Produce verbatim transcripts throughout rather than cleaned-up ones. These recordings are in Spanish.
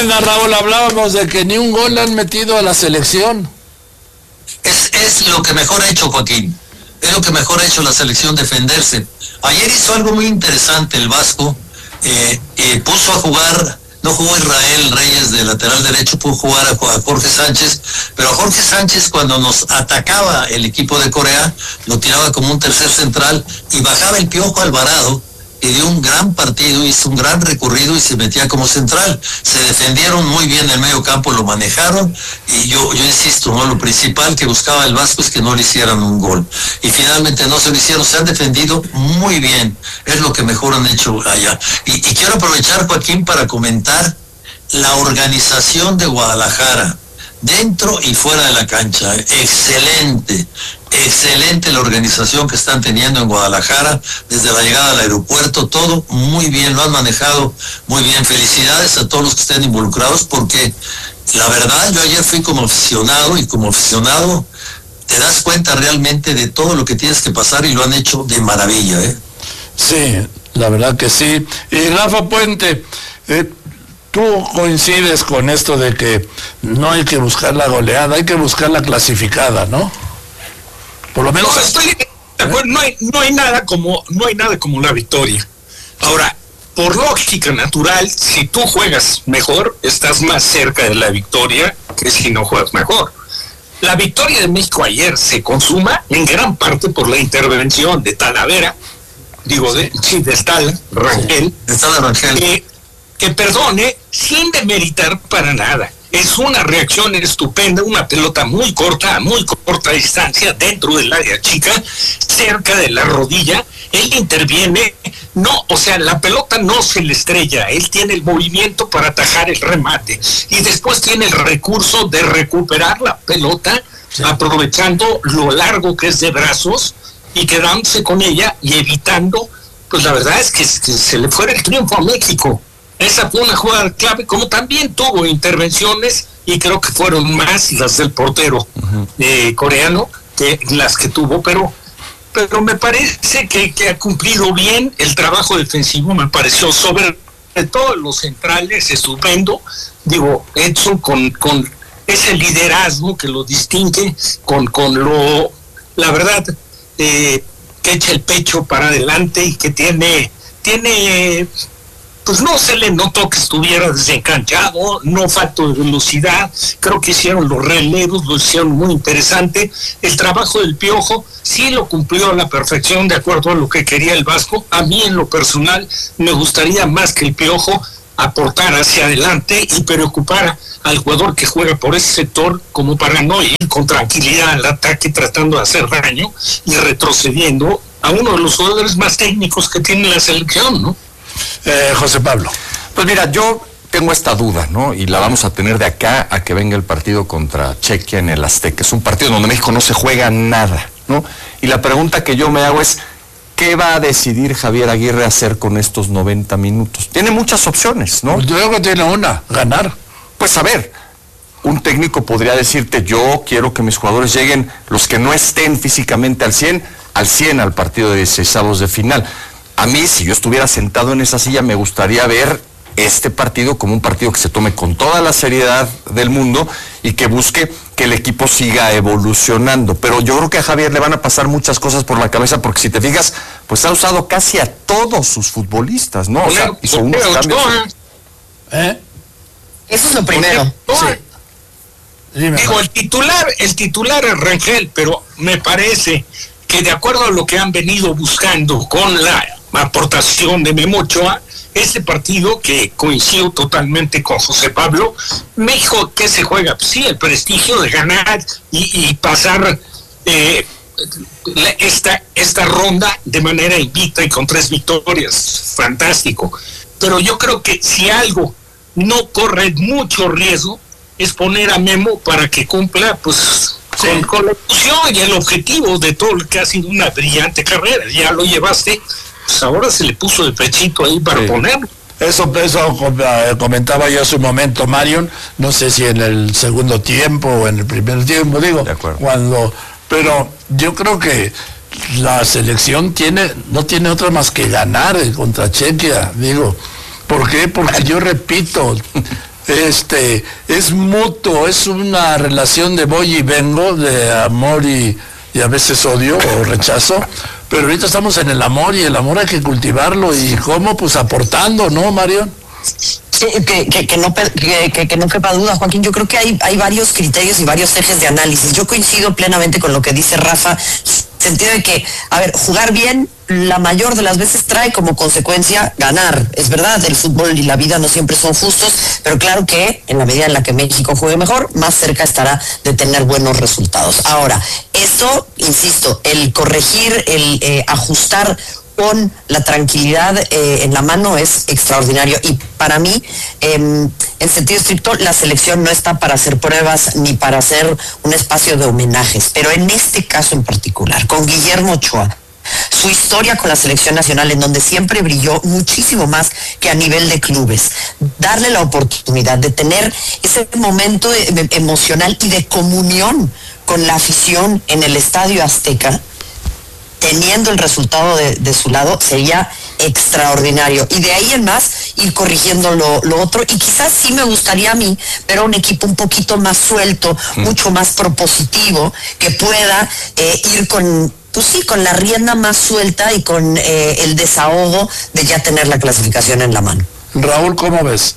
venga, Raúl, hablábamos de que ni un gol han metido a la selección. Es, es lo que mejor ha hecho Joaquín, es lo que mejor ha hecho la selección, defenderse. Ayer hizo algo muy interesante el Vasco, eh, eh, puso a jugar, no jugó Israel Reyes de lateral derecho, pudo jugar a, a Jorge Sánchez, pero a Jorge Sánchez cuando nos atacaba el equipo de Corea, lo tiraba como un tercer central y bajaba el Piojo Alvarado, y dio un gran partido, hizo un gran recorrido y se metía como central. Se defendieron muy bien el medio campo, lo manejaron, y yo, yo insisto, ¿no? Lo principal que buscaba el Vasco es que no le hicieran un gol. Y finalmente no se lo hicieron, se han defendido muy bien, es lo que mejor han hecho allá. Y, y quiero aprovechar, Joaquín, para comentar la organización de Guadalajara, dentro y fuera de la cancha. Excelente, excelente la organización que están teniendo en Guadalajara, desde la llegada al aeropuerto, todo muy bien, lo han manejado muy bien. Felicidades a todos los que estén involucrados, porque la verdad, yo ayer fui como aficionado, y como aficionado te das cuenta realmente de todo lo que tienes que pasar, y lo han hecho de maravilla, ¿eh? Sí, la verdad que sí. Y Rafa Puente, eh, tú coincides con esto de que no hay que buscar la goleada, hay que buscar la clasificada, ¿no? Por lo menos. No, estoy de acuerdo, no hay, no hay nada como, no hay nada como la victoria. Ahora, por lógica natural, si tú juegas mejor, estás más cerca de la victoria que si no juegas mejor. La victoria de México ayer se consuma en gran parte por la intervención de Talavera, digo, de, sí, de Stala Rangel, de Stala Rangel. Que, que perdone, sin demeritar para nada. Es una reacción estupenda, una pelota muy corta, a muy corta distancia, dentro del área chica, cerca de la rodilla. Él interviene, no, o sea, la pelota no se le estrella, él tiene el movimiento para atajar el remate, y después tiene el recurso de recuperar la pelota, sí, aprovechando lo largo que es de brazos, y quedándose con ella y evitando, pues la verdad es que, que se le fuera el triunfo a México. Esa fue una jugada clave, como también tuvo intervenciones, y creo que fueron más las del portero uh-huh. eh, coreano que las que tuvo, pero pero me parece que, que ha cumplido bien el trabajo defensivo, me pareció sobre todo los centrales, estupendo. Digo, Edson con, con ese liderazgo que lo distingue, con, con lo, la verdad, eh, que echa el pecho para adelante y que tiene, tiene... pues no se le notó que estuviera desencanchado, no faltó de velocidad. Creo que hicieron los relevos, lo hicieron muy interesante. El trabajo del Piojo sí lo cumplió a la perfección, de acuerdo a lo que quería el Vasco. A mí, en lo personal, me gustaría más que el Piojo aportara hacia adelante y preocupara al jugador que juega por ese sector, como para no ir con tranquilidad al ataque tratando de hacer daño y retrocediendo a uno de los jugadores más técnicos que tiene la selección, ¿no? Eh, José Pablo. Pues mira, yo tengo esta duda, ¿no? Y la vamos a tener de acá a que venga el partido contra Chequia en el Azteca. Es un partido donde México no se juega nada, ¿no? Y la pregunta que yo me hago es, ¿qué va a decidir Javier Aguirre hacer con estos noventa minutos? Tiene muchas opciones, ¿no? Pues yo creo que tiene una, ganar. Pues a ver, un técnico podría decirte, yo quiero que mis jugadores lleguen, los que no estén físicamente al cien, al cien al partido de dieciseisavos de final. A mí, si yo estuviera sentado en esa silla, me gustaría ver este partido como un partido que se tome con toda la seriedad del mundo y que busque que el equipo siga evolucionando. Pero yo creo que a Javier le van a pasar muchas cosas por la cabeza, porque si te fijas, pues ha usado casi a todos sus futbolistas, ¿no? O sea, hizo unos cambios. ¿Eh? Eso es lo primero. Sí. Digo, el titular, el titular es Rangel, pero me parece que de acuerdo a lo que han venido buscando con la aportación de Memo Ochoa, este partido, que coincido totalmente con José Pablo, México, ¿qué se juega? Pues sí, el prestigio de ganar y, y pasar eh, la, esta, esta ronda de manera invicta y con tres victorias, fantástico. Pero yo creo que si algo no corre mucho riesgo, es poner a Memo para que cumpla, pues, sí, con, con la ilusión y el objetivo de todo lo que ha sido una brillante carrera. Ya lo llevaste, pues ahora se le puso de pechito ahí para sí. ponerlo. Eso, eso comentaba yo hace un momento, Marion, no sé si en el segundo tiempo o en el primer tiempo, digo, cuando, pero yo creo que la selección tiene, no tiene otra más que ganar contra Chequia, digo. ¿Por qué? Porque yo repito, este, es mutuo, es una relación de voy y vengo, de amor y, y a veces odio o rechazo, pero ahorita estamos en el amor y el amor hay que cultivarlo, y cómo, pues aportando, ¿no, Marion? Que, que, que, no, que, que, que no quepa duda, Joaquín. Yo creo que hay, hay varios criterios y varios ejes de análisis. Yo coincido plenamente con lo que dice Rafa, en el sentido de que, a ver, jugar bien la mayor de las veces trae como consecuencia ganar. Es verdad, el fútbol y la vida no siempre son justos, pero claro que en la medida en la que México juegue mejor, más cerca estará de tener buenos resultados. Ahora, esto, insisto, el corregir, el eh, ajustar con la tranquilidad eh, en la mano es extraordinario, y para mí, eh, en sentido estricto, la selección no está para hacer pruebas ni para hacer un espacio de homenajes, pero en este caso en particular, con Guillermo Ochoa, su historia con la selección nacional, en donde siempre brilló muchísimo más que a nivel de clubes, darle la oportunidad de tener ese momento de, de, emocional y de comunión con la afición en el Estadio Azteca, teniendo el resultado de, de su lado, sería extraordinario. Y de ahí en más, ir corrigiendo lo, lo otro. Y quizás sí me gustaría a mí ver a un equipo un poquito más suelto, mm. mucho más propositivo, que pueda eh, ir con, pues sí, con la rienda más suelta y con eh, el desahogo de ya tener la clasificación en la mano. Raúl, ¿cómo ves?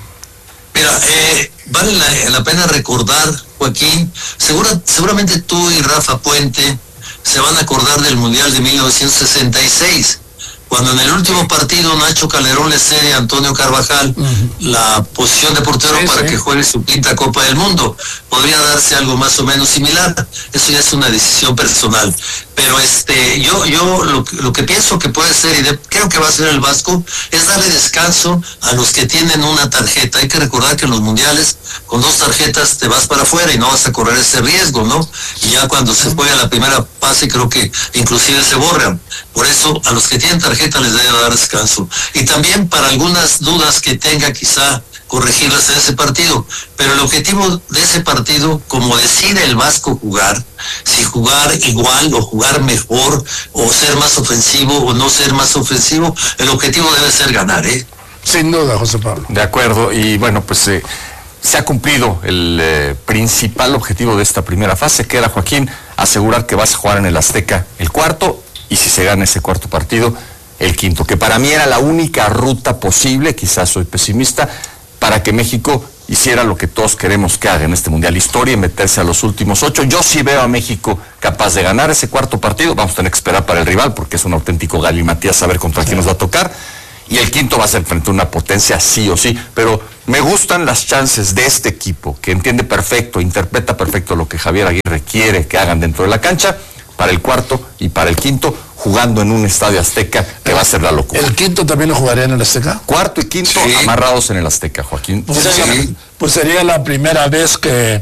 Mira, eh, vale la, la pena recordar, Joaquín, segura, seguramente tú y Rafa Puente se van a acordar del Mundial de mil novecientos sesenta y seis, cuando en el último partido Nacho Calderón le cede a Antonio Carvajal uh-huh. la posición de portero sí, para sí. que juegue su quinta Copa del Mundo. Podría darse algo más o menos similar, eso ya es una decisión personal. Pero este, yo, yo lo, lo que pienso que puede ser, y de, creo que va a ser el Vasco, es darle descanso a los que tienen una tarjeta. Hay que recordar que en los mundiales, con dos tarjetas te vas para afuera y no vas a correr ese riesgo, ¿no? Y ya cuando se juega la primera fase, creo que inclusive se borran. Por eso, a los que tienen tarjeta les debe dar descanso. Y también para algunas dudas que tenga, quizá corregirlas en ese partido, pero el objetivo de ese partido, como decide el Vasco jugar, si jugar igual o jugar mejor, o ser más ofensivo o no ser más ofensivo, el objetivo debe ser ganar, ¿eh? Sin duda, José Pablo. De acuerdo, y bueno, pues eh, se ha cumplido el eh, principal objetivo de esta primera fase, que era, Joaquín, asegurar que vas a jugar en el Azteca el cuarto, y si se gana ese cuarto partido, el quinto, que para mí era la única ruta posible, quizás soy pesimista, para que México hiciera lo que todos queremos que haga en este Mundial, historia, y meterse a los últimos ocho. Yo sí veo a México capaz de ganar ese cuarto partido. Vamos a tener que esperar para el rival, porque es un auténtico galimatías saber contra quién nos va a tocar. Y el quinto va a ser frente a una potencia sí o sí. Pero me gustan las chances de este equipo, que entiende perfecto, interpreta perfecto lo que Javier Aguirre quiere que hagan dentro de la cancha, para el cuarto y para el quinto, jugando en un Estadio Azteca que va a ser la locura. ¿El quinto también lo jugaría en el Azteca? Cuarto y quinto sí. amarrados en el Azteca, Joaquín. Pues sería, pues sería la primera vez que,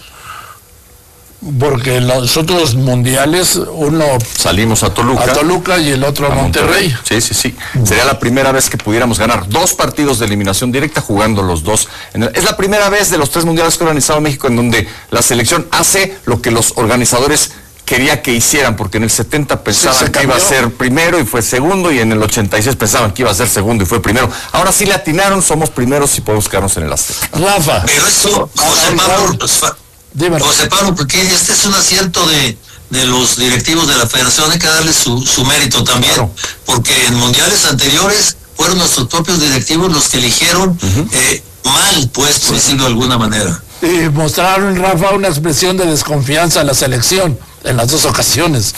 porque en los otros mundiales uno salimos a Toluca, a Toluca y el otro a, a Monterrey. Monterrey. Sí, sí, sí. Uh-huh. Sería la primera vez que pudiéramos ganar dos partidos de eliminación directa jugando los dos. En el, es la primera vez de los tres mundiales que ha organizado México en donde la selección hace lo que los organizadores quería que hicieran, porque en el setenta pensaban sí, que iba a ser primero y fue segundo, y en el ochenta y seis pensaban que iba a ser segundo y fue primero. Ahora sí le atinaron, somos primeros y podemos quedarnos en el Azteca. Rafa. Pero eso, José Pablo, José Pablo, porque este es un acierto de, de los directivos de la federación, hay que darle su, su mérito también, claro. Porque en mundiales anteriores fueron nuestros propios directivos los que eligieron uh-huh. eh, mal, pues, por sí. decirlo de alguna manera. Y mostraron, Rafa, una expresión de desconfianza a la selección en las dos ocasiones.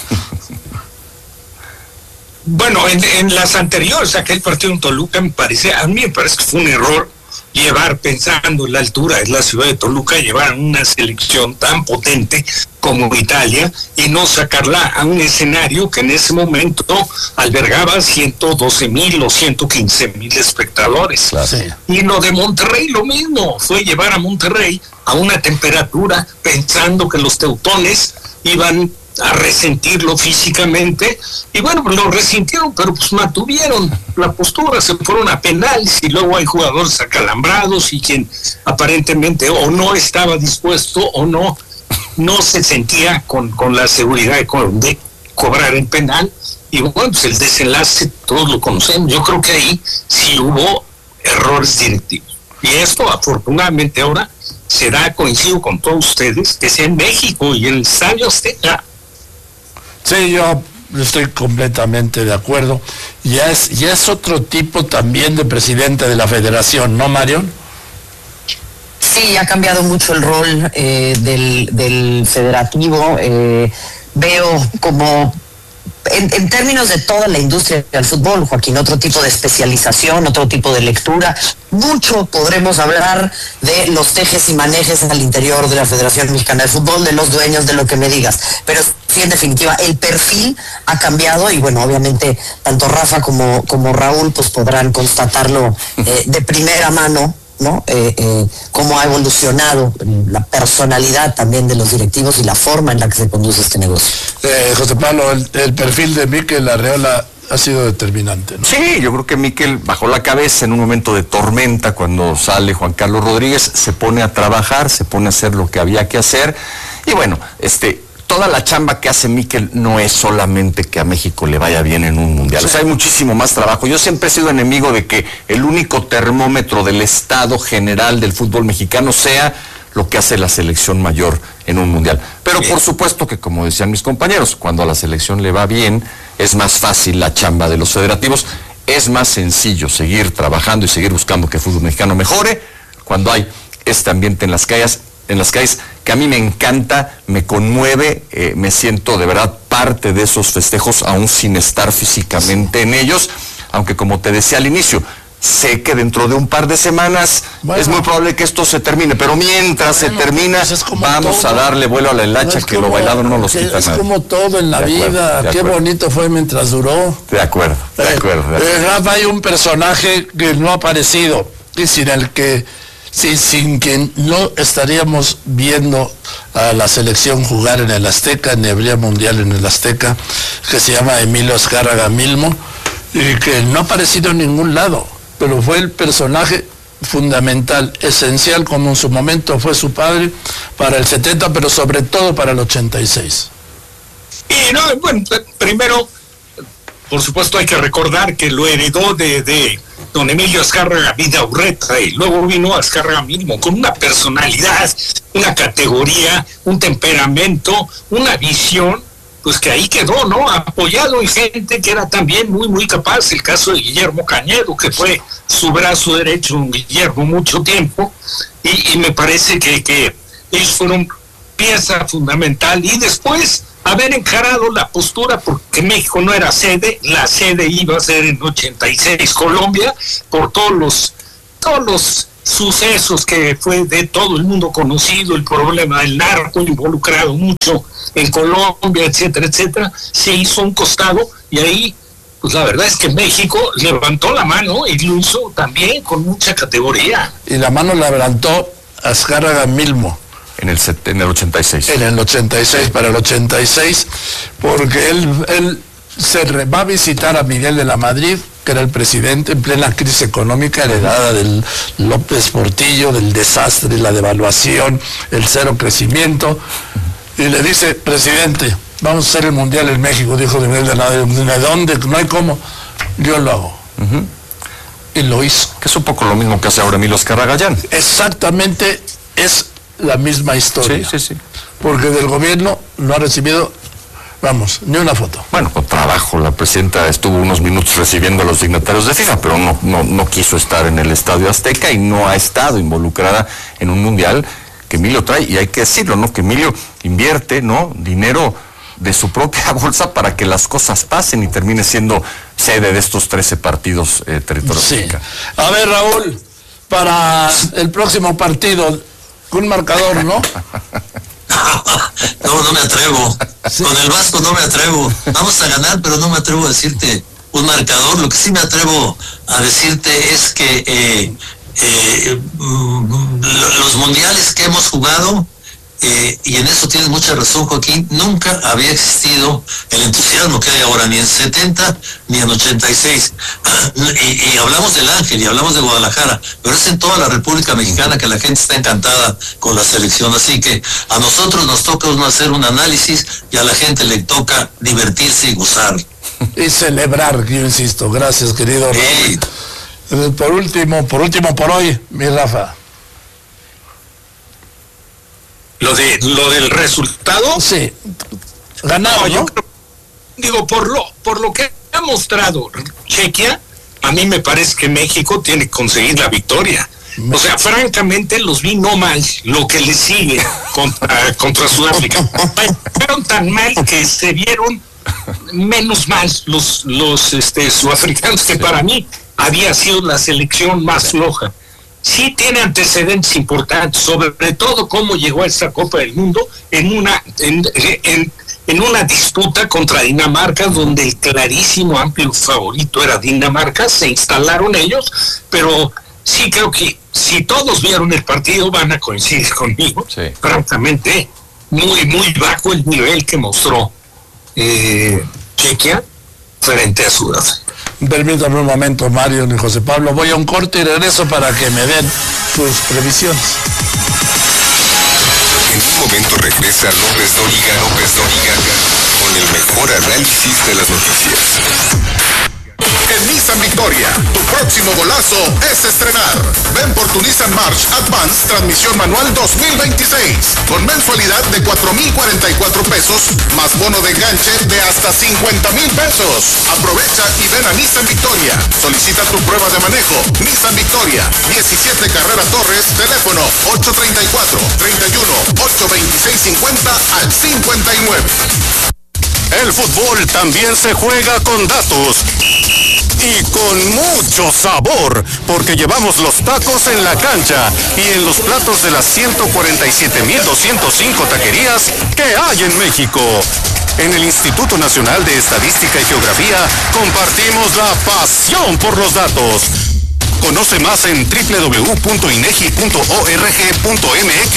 Bueno, en, en las anteriores, aquel partido en Toluca, me parece, a mí me parece que fue un error llevar, pensando en la altura de la ciudad de Toluca, llevar una selección tan potente como Italia y no sacarla a un escenario que en ese momento albergaba ciento doce mil o ciento quince mil espectadores. Claro. Sí. Y lo de Monterrey lo mismo, fue llevar a Monterrey a una temperatura pensando que los teutones iban a resentirlo físicamente, y bueno, pues lo resintieron, pero pues mantuvieron la postura, se fueron a penales, y luego hay jugadores acalambrados y quien aparentemente o no estaba dispuesto o no no se sentía con, con la seguridad de, de cobrar el penal, y bueno, pues el desenlace todos lo conocemos. Yo creo que ahí sí hubo errores directivos. Y esto afortunadamente ahora será, coincido con todos ustedes, que sea en México y en el Estadio Azteca. Sí, yo estoy completamente de acuerdo. Ya es, ya es otro tipo también de presidente de la federación, ¿no, Marion? Sí, ha cambiado mucho el rol eh, del, del federativo. Eh, veo como, en, en términos de toda la industria del fútbol, Joaquín, otro tipo de especialización, otro tipo de lectura. Mucho podremos hablar de los tejes y manejes al interior de la Federación Mexicana de Fútbol, de los dueños, de lo que me digas. Pero sí, en definitiva, el perfil ha cambiado y bueno, obviamente, tanto Rafa como, como Raúl pues podrán constatarlo eh, de primera mano, ¿no? Eh, eh, cómo ha evolucionado la personalidad también de los directivos y la forma en la que se conduce este negocio. Eh, José Pablo, el, el perfil de Mikel Arreola ha sido determinante, ¿no? Sí, yo creo que Mikel bajó la cabeza en un momento de tormenta cuando sale Juan Carlos Rodríguez, se pone a trabajar, se pone a hacer lo que había que hacer y bueno, este... toda la chamba que hace Mikel no es solamente que a México le vaya bien en un mundial. Sí. O sea, hay muchísimo más trabajo. Yo siempre he sido enemigo de que el único termómetro del estado general del fútbol mexicano sea lo que hace la selección mayor en un mundial. Pero bien, por supuesto que, como decían mis compañeros, cuando a la selección le va bien, es más fácil la chamba de los federativos, es más sencillo seguir trabajando y seguir buscando que el fútbol mexicano mejore cuando hay este ambiente en las calles, en las calles que a mí me encanta, me conmueve, eh, me siento de verdad parte de esos festejos, aún sin estar físicamente en ellos, aunque como te decía al inicio, sé que dentro de un par de semanas bueno, es muy probable que esto se termine, pero mientras bueno, se termina, pues vamos todo, a darle vuelo a la hilacha, no que como, lo bailado no nos los quita es nada. Es como todo en la de vida, acuerdo, qué acuerdo. bonito fue mientras duró. De acuerdo, de acuerdo. De acuerdo. Eh, Rafa, hay un personaje que no ha aparecido, y sin el que Sí, sin quien no estaríamos viendo a la selección jugar en el Azteca, ni habría mundial en el Azteca, que se llama Emilio Azcárraga Milmo, y que no ha aparecido en ningún lado, pero fue el personaje fundamental, esencial, como en su momento fue su padre, para el setenta, pero sobre todo para el ochenta y seis. Y no, bueno, primero, por supuesto hay que recordar que lo heredó de... de... don Emilio Azcárraga Vidaurreta, y luego vino Azcárraga Milmo con una personalidad, una categoría, un temperamento, una visión, pues que ahí quedó, ¿no? Apoyado en gente que era también muy, muy capaz. El caso de Guillermo Cañedo, que fue su brazo derecho, don Guillermo, mucho tiempo, y, y me parece que, que ellos fueron pieza fundamental, y después haber encarado la postura, porque México no era sede, la sede iba a ser en ochenta y seis Colombia, por todos los todos los sucesos que fue de todo el mundo conocido, el problema del narco involucrado mucho en Colombia, etcétera, etcétera, se hizo un costado, y ahí, pues la verdad es que México levantó la mano y lo hizo también con mucha categoría. Y la mano la levantó Azcárraga Milmo. En el, en el ochenta y seis. En el ochenta y seis, para el ochenta y seis, porque él, él se re, va a visitar a Miguel de la Madrid, que era el presidente en plena crisis económica heredada del López Portillo, del desastre, la devaluación, el cero crecimiento, y le dice, presidente, vamos a hacer el mundial en México, dijo Miguel de la Madrid, ¿de dónde? No hay cómo, yo lo hago. Uh-huh. Y lo hizo. Que es un poco lo mismo que hace ahora Emilio Azcárraga Gallán. Exactamente, es la misma historia. Sí, sí, sí. Porque del gobierno no ha recibido, vamos, ni una foto. Bueno, con trabajo, la presidenta estuvo unos minutos recibiendo a los dignatarios de FIFA, pero no, no, no quiso estar en el Estadio Azteca y no ha estado involucrada en un mundial que Emilio trae, y hay que decirlo, ¿no? Que Emilio invierte, ¿no? Dinero de su propia bolsa para que las cosas pasen y termine siendo sede de estos trece partidos eh, territoriales. Sí. A ver, Raúl, para el próximo partido, un marcador, ¿no? No, no me atrevo. Sí. Con el Vasco no me atrevo. Vamos a ganar, pero no me atrevo a decirte un marcador. Lo que sí me atrevo a decirte es que eh, eh, los mundiales que hemos jugado, eh, y en eso tienes mucha razón, Joaquín, nunca había existido el entusiasmo que hay ahora, ni en setenta ni en ochenta y seis. Y, y hablamos del Ángel y hablamos de Guadalajara, pero es en toda la República Mexicana que la gente está encantada con la selección. Así que a nosotros nos toca hacer un análisis y a la gente le toca divertirse y gozar. Y celebrar, yo insisto. Gracias, querido Raúl. Por último, por último por hoy, mi Rafa. Lo de lo del resultado. Sí. Ganado, ¿no? Yo creo, digo, por lo, por lo que ha mostrado Chequia, a mí me parece que México tiene que conseguir la victoria. O sea, francamente los vi no mal lo que le sigue contra, contra Sudáfrica. Fueron tan mal que se vieron menos mal los, los este, sudafricanos, que para mí había sido la selección más floja. Sí tiene antecedentes importantes, sobre todo cómo llegó a esta Copa del Mundo en una en, en, en una disputa contra Dinamarca, donde el clarísimo amplio favorito era Dinamarca. Se instalaron ellos, pero sí creo que si todos vieron el partido van a coincidir conmigo. Sí. Francamente, muy, muy bajo el nivel que mostró eh, Chequia frente a Sudáfrica. Permítame un momento, Mario y José Pablo. Voy a un corte y regreso para que me den sus previsiones. En un momento regresa López Dóriga, López Dóriga, con el mejor análisis de las noticias. En Nissan Victoria, tu próximo golazo es estrenar. Ven por tu Nissan March Advance transmisión manual dos mil veintiséis con mensualidad de cuatro mil cuarenta y cuatro pesos más bono de enganche de hasta cincuenta mil pesos. Aprovecha y ven a Nissan Victoria. Solicita tu prueba de manejo. Nissan Victoria, diecisiete Carrera Torres, teléfono ocho treinta y cuatro, treinta y uno, ocho veintiséis cincuenta al cincuenta y nueve. El fútbol también se juega con datos y con mucho sabor, porque llevamos los tacos en la cancha y en los platos de las ciento cuarenta y siete mil doscientas cinco taquerías que hay en México. En el Instituto Nacional de Estadística y Geografía compartimos la pasión por los datos. Conoce más en doble u doble u doble u punto inegi punto org punto m x.